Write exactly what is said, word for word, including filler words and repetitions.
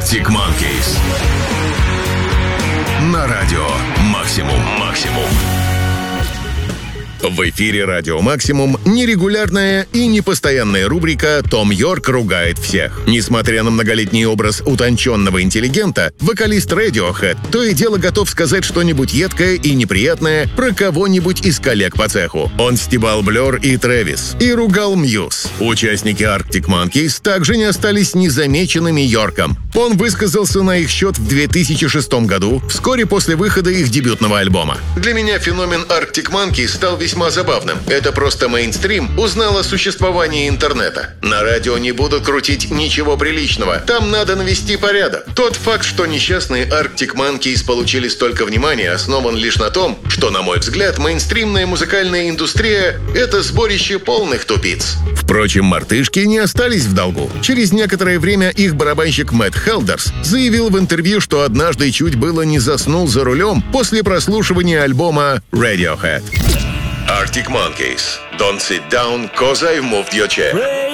Arctic Monkeys. На радио «Максимум». «Максимум». В эфире «Радио Максимум» нерегулярная и непостоянная рубрика «Том Йорк ругает всех». Несмотря на многолетний образ утонченного интеллигента, вокалист Radiohead то и дело готов сказать что-нибудь едкое и неприятное про кого-нибудь из коллег по цеху. Он стебал Blur и Travis и ругал Muse. Участники Arctic Monkeys также не остались незамеченными Йорком. Он высказался на их счет в две тысячи шестом году, вскоре после выхода их дебютного альбома. «Для меня феномен Arctic Monkeys стал весьма весьма забавным. Это просто мейнстрим узнал о существовании интернета. На радио не будут крутить ничего приличного. Там надо навести порядок. Тот факт, что несчастные Arctic Monkeys получили столько внимания, основан лишь на том, что, на мой взгляд, мейнстримная музыкальная индустрия — это сборище полных тупиц». Впрочем, мартышки не остались в долгу. Через некоторое время их барабанщик Мэтт Хелдерс заявил в интервью, что однажды чуть было не заснул за рулем после прослушивания альбома Radiohead. Arctic Monkeys. Don't sit down, cause I've moved your chair.